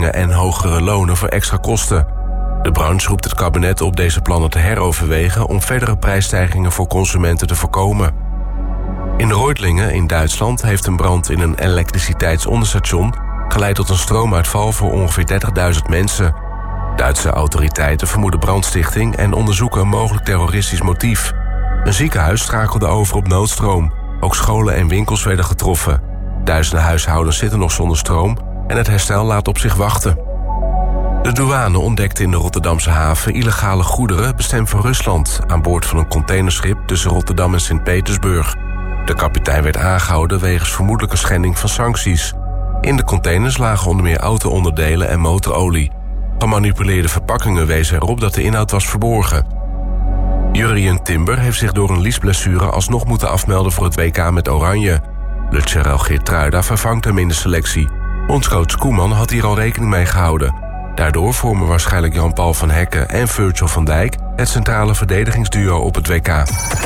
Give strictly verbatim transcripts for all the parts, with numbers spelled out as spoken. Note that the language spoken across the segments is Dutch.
verhogingen en hogere lonen voor extra kosten. De branche roept het kabinet op deze plannen te heroverwegen om verdere prijsstijgingen voor consumenten te voorkomen. In Reutlingen in Duitsland heeft een brand in een elektriciteitsonderstation geleid tot een stroomuitval voor ongeveer dertigduizend mensen. Duitse autoriteiten vermoeden brandstichting en onderzoeken een mogelijk terroristisch motief. Een ziekenhuis schakelde over op noodstroom. Ook scholen en winkels werden getroffen. Duizenden huishoudens zitten nog zonder stroom en het herstel laat op zich wachten. De douane ontdekte in de Rotterdamse haven illegale goederen bestemd voor Rusland aan boord van een containerschip tussen Rotterdam en Sint-Petersburg. De kapitein werd aangehouden wegens vermoedelijke schending van sancties. In de containers lagen onder meer auto-onderdelen en motorolie. Gemanipuleerde verpakkingen wezen erop dat de inhoud was verborgen. Jurriën Timber heeft zich door een liesblessure alsnog moeten afmelden voor het W K met Oranje. Lutgerel Geertruida vervangt hem in de selectie. Bondscoach Koeman had hier al rekening mee gehouden. Daardoor vormen waarschijnlijk Jan-Paul van Hekken en Virgil van Dijk het centrale verdedigingsduo op het W K.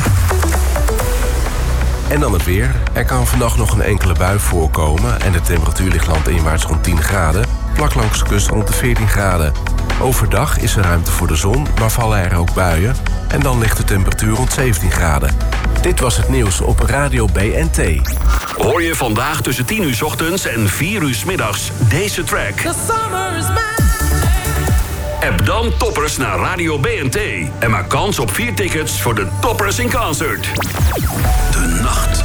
En dan het weer. Er kan vannacht nog een enkele bui voorkomen en de temperatuur ligt landinwaarts rond tien graden. Vlak langs de kust rond de veertien graden. Overdag is er ruimte voor de zon, maar vallen er ook buien. En dan ligt de temperatuur rond zeventien graden. Dit was het nieuws op Radio B N T. Hoor je vandaag tussen tien uur 's ochtends en vier uur 's middags deze track? The summer is mine. App dan Toppers naar Radio B N T en maak kans op vier tickets voor de Toppers in Concert. De nacht